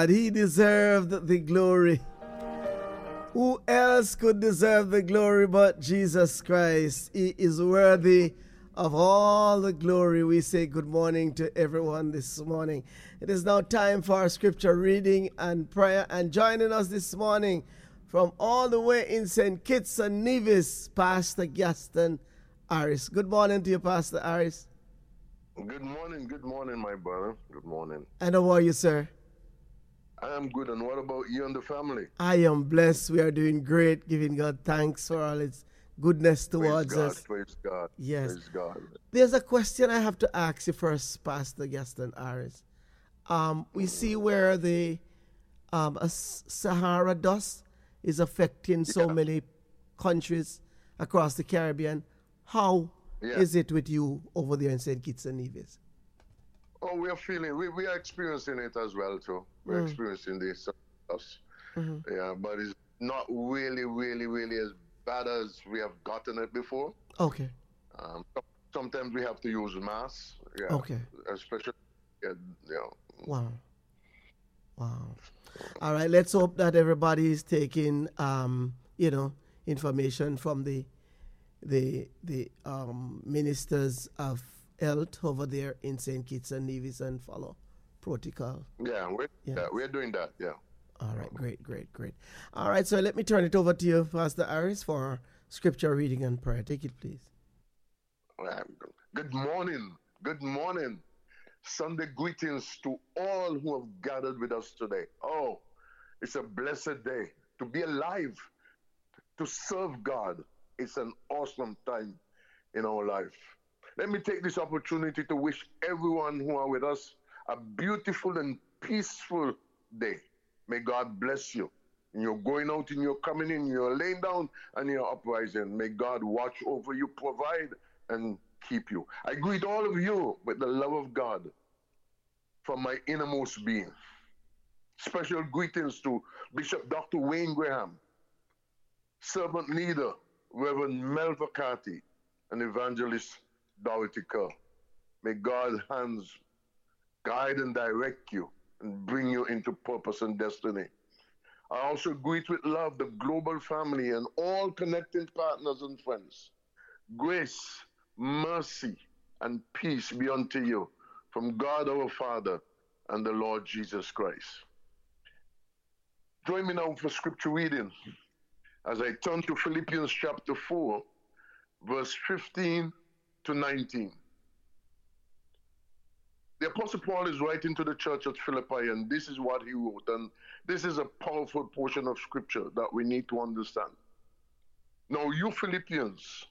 He deserved the glory. Who else could deserve the glory but Jesus Christ? He is worthy of all the glory. We say good morning to everyone this morning. It is now time for our scripture reading and prayer. And joining us this morning from all the way in St. Kitts and Nevis, Pastor Gaston Harris. Good morning to you, Pastor Harris. Good morning, my brother. Good morning. And how are you, sir? I am good. And what about you and the family? I am blessed. We are doing great, giving God thanks for all His goodness towards us. Praise God. Yes. Praise God. There's a question I have to ask you first, Pastor Gaston Harris. We see where the Sahara dust is affecting so many countries across the Caribbean. How is it with you over there in St. Kitts and Nevis? Oh, we are experiencing it as well, too. We're experiencing this dust. Yeah, but it's not really as bad as we have gotten it before. Okay. Sometimes we have to use masks. Yeah. Okay. Especially, Wow. All right. Let's hope that everybody is taking, information from the ministers of health over there in St. Kitts and Nevis and follow protocol. Yeah, we're doing that. Yeah. All right. Great. All right. So let me turn it over to you, Pastor Harris, for scripture reading and prayer. Take it, please. Good morning. Sunday greetings to all who have gathered with us today. Oh, it's a blessed day to be alive, to serve God. It's an awesome time in our life. Let me take this opportunity to wish everyone who are with us a beautiful and peaceful day. May God bless you. And you're going out and you're coming in, you're laying down and you're uprising. May God watch over you, provide and keep you. I greet all of you with the love of God from my innermost being. Special greetings to Bishop Dr. Wayne Graham, servant leader Reverend Mel Vacati, and Evangelist Dorothy Kerr. May God's hands guide and direct you and bring you into purpose and destiny. I also greet with love the global family and all connecting partners and friends. Grace, mercy, and peace be unto you from God our Father and the Lord Jesus Christ. Join me now for scripture reading as I turn to Philippians chapter 4, verse 15 to 19. The Apostle Paul is writing to the church at Philippi, and this is what he wrote. And this is a powerful portion of scripture that we need to understand. Now you Philippians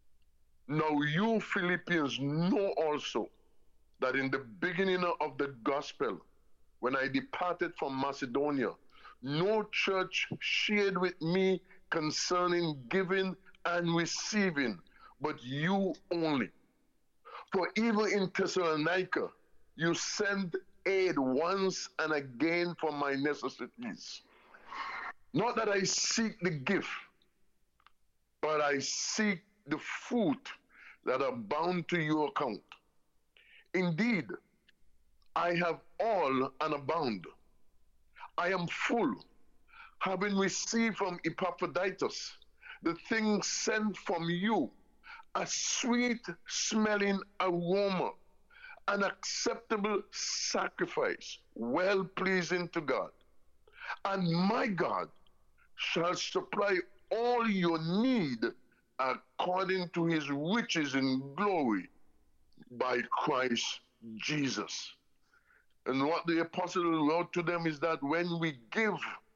know also that in the beginning of the gospel, when I departed from Macedonia, no church shared with me concerning giving and receiving, but you only. For even in Thessalonica, you sent aid once and again for my necessities. Not that I seek the gift, but I seek the fruit that are bound to your account. Indeed, I have all and abound. I am full, having received from Epaphroditus the things sent from you, a sweet-smelling aroma, an acceptable sacrifice, well-pleasing to God. And my God shall supply all your need according to his riches in glory by Christ Jesus. And what the apostle wrote to them is that when we give,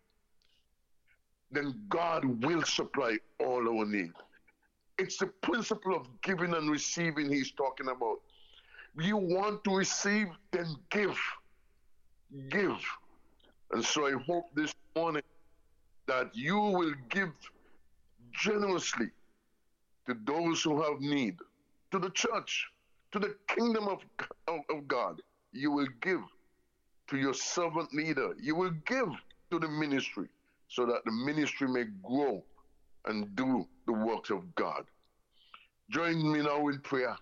then God will supply all our need. It's the principle of giving and receiving he's talking about. You want to receive, then give. Give. And so I hope this morning that you will give generously to those who have need, to the church, to the kingdom of God. You will give to your servant leader. You will give to the ministry so that the ministry may grow and do the works of God. Join me now in prayer.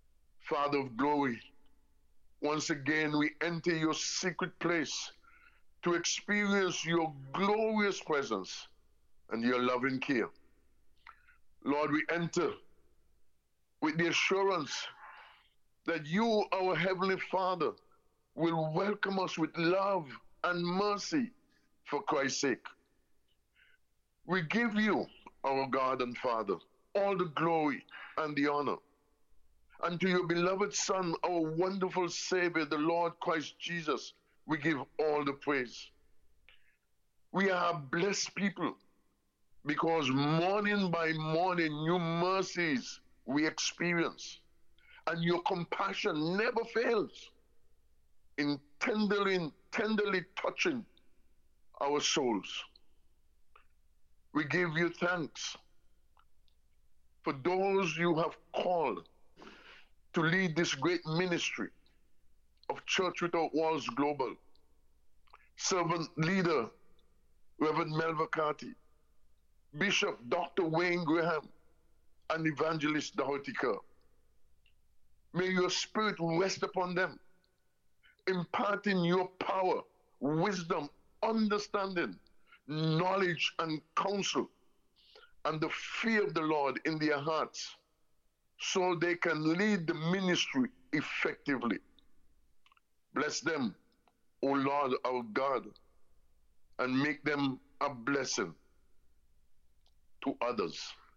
Father of glory, once again we enter your secret place to experience your glorious presence and your loving care. Lord, we enter with the assurance that you, our Heavenly Father, will welcome us with love and mercy for Christ's sake. We give you, our God and Father, all the glory and the honor. And to your beloved Son, our wonderful Savior, the Lord Christ Jesus, we give all the praise. We are a blessed people because morning by morning, new mercies we experience, and your compassion never fails in tenderly touching our souls. We give you thanks for those you have called to lead this great ministry of Church Without Walls Global. Servant leader, Reverend Melva Carty, Bishop Dr. Wayne Graham, and Evangelist Dorothy Kerr. May your spirit rest upon them, imparting your power, wisdom, understanding, knowledge, and counsel, and the fear of the Lord in their hearts, so they can lead the ministry effectively. Bless them, O Lord our God, and make them a blessing to others.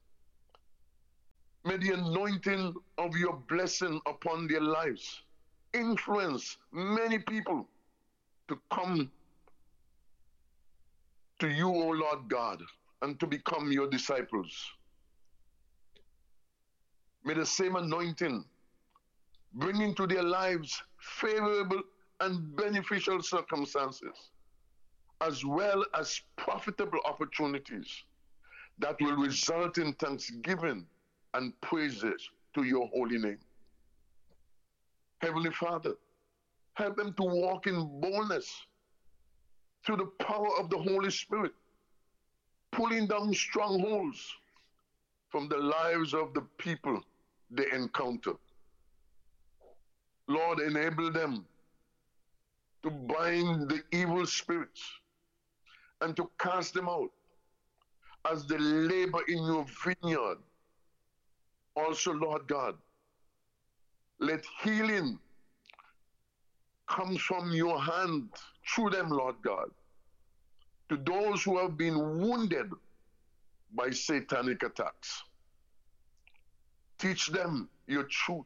May the anointing of your blessing upon their lives influence many people to come to you, O Lord God, and to become your disciples. May the same anointing bring into their lives favorable and beneficial circumstances, as well as profitable opportunities that will result in thanksgiving and praises to your holy name. Heavenly Father, help them to walk in boldness through the power of the Holy Spirit, pulling down strongholds from the lives of the people they encounter. Lord, enable them to bind the evil spirits and to cast them out as they labor in your vineyard. Also, Lord God, let healing come from your hand through them, Lord God, to those who have been wounded by satanic attacks. Teach them your truth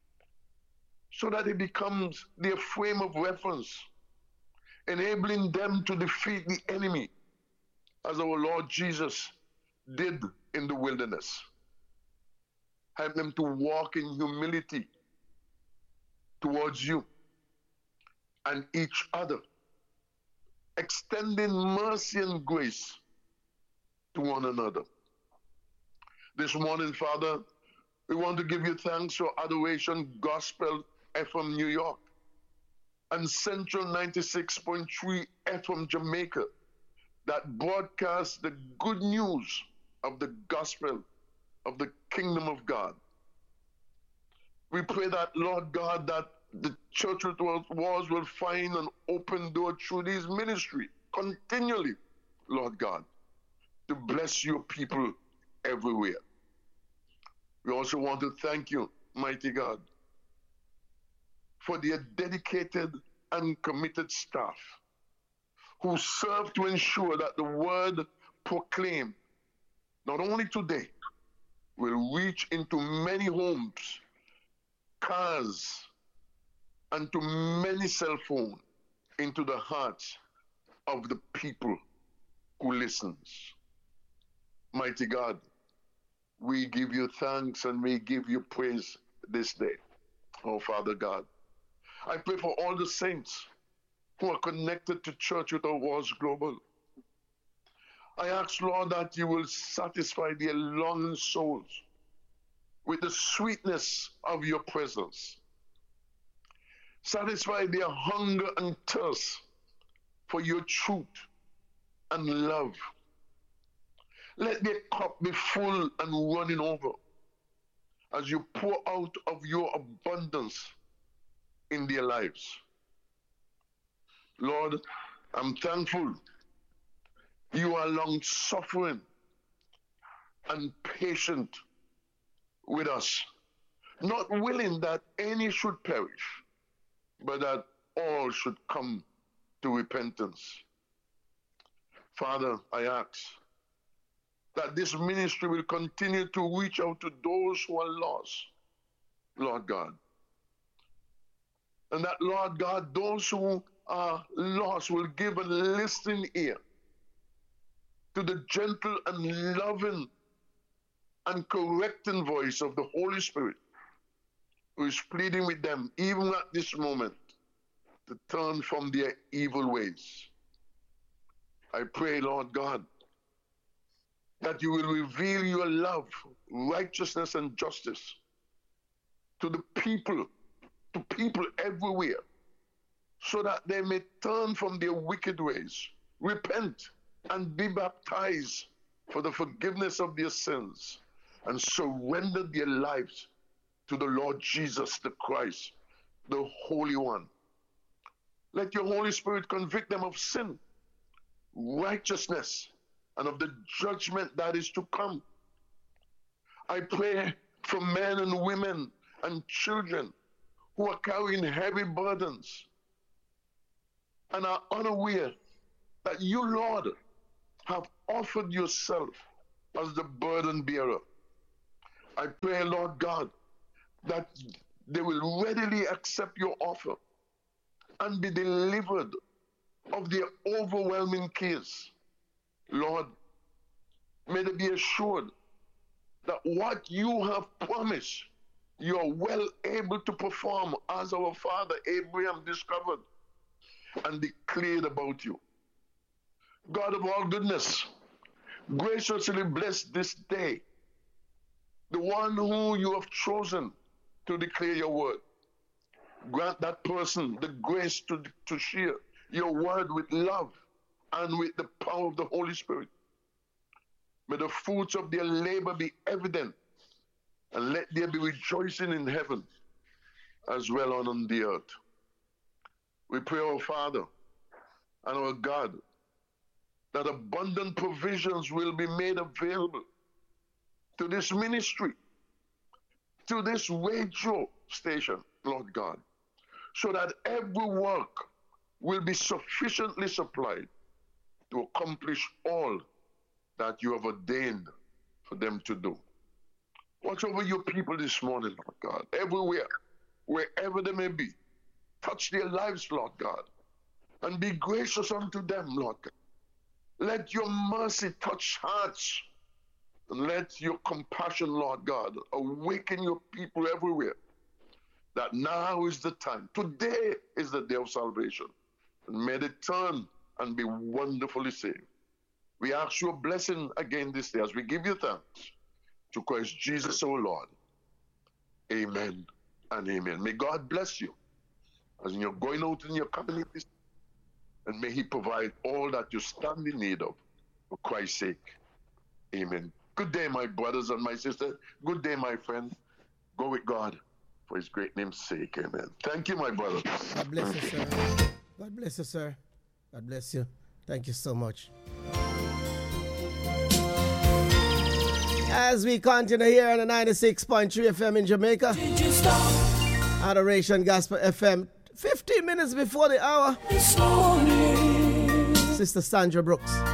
so that it becomes their frame of reference, enabling them to defeat the enemy as our Lord Jesus did in the wilderness. Help them to walk in humility towards you and each other, extending mercy and grace to one another. This morning, Father, we want to give you thanks for Adoration Gospel FM New York and Central 96.3 FM Jamaica that broadcasts the good news of the gospel of the kingdom of God. We pray that, Lord God, that the Church Without Walls will find an open door through this ministry continually, Lord God, to bless your people everywhere. We also want to thank you, mighty God, for their dedicated and committed staff who serve to ensure that the word proclaimed, not only today, will reach into many homes, cars, and to many cell phones, into the hearts of the people who listens. Mighty God, we give you thanks and we give you praise this day, oh Father God. I pray for all the saints who are connected to Church Without Walls Global. I ask, Lord, that you will satisfy their longing souls with the sweetness of your presence. Satisfy their hunger and thirst for your truth and love. Let their cup be full and running over as you pour out of your abundance in their lives. Lord, I'm thankful you are long-suffering and patient with us, not willing that any should perish, but that all should come to repentance. Father, I ask that this ministry will continue to reach out to those who are lost, Lord God. And that, Lord God, those who are lost will give a listening ear to the gentle and loving and correcting voice of the Holy Spirit, who is pleading with them, even at this moment, to turn from their evil ways. I pray, Lord God, that you will reveal your love, righteousness, and justice to the people, to people everywhere, so that they may turn from their wicked ways, repent, and be baptized for the forgiveness of their sins, and surrender their lives to the Lord Jesus the Christ, the Holy One. Let your Holy Spirit convict them of sin, righteousness, and of the judgment that is to come. I pray for men and women and children who are carrying heavy burdens and are unaware that you, Lord, have offered yourself as the burden bearer. I pray, Lord God, that they will readily accept your offer and be delivered of their overwhelming case. Lord, may they be assured that what you have promised, you are well able to perform, as our father Abraham discovered and declared about you. God of all goodness, graciously bless this day the one who you have chosen to declare your word. Grant that person the grace to share your word with love and with the power of the Holy Spirit. May the fruits of their labor be evident, and let there be rejoicing in heaven as well on the earth. We pray, our Father and our God, that abundant provisions will be made available to this ministry, to this radio station, Lord God, so that every work will be sufficiently supplied to accomplish all that you have ordained for them to do. Watch over your people this morning, Lord God, everywhere, wherever they may be. Touch their lives, Lord God, and be gracious unto them, Lord God. Let your mercy touch hearts, and let your compassion, Lord God, awaken your people everywhere, that now is the time. Today is the day of salvation. And may they turn and be wonderfully saved. We ask your blessing again this day as we give you thanks to Christ Jesus our Lord. Amen and amen. May God bless you as you're going out in your communities, and may he provide all that you stand in need of for Christ's sake. Amen. Good day, my brothers and my sisters. Good day, my friend. Go with God for his great name's sake. Amen. Thank you, my brother. God bless you, sir. God bless you, sir. God bless you. Thank you so much. As we continue here on the 96.3 FM in Jamaica, Adoration Gospel FM, 15 minutes before the hour, Sister Sandra Brooks.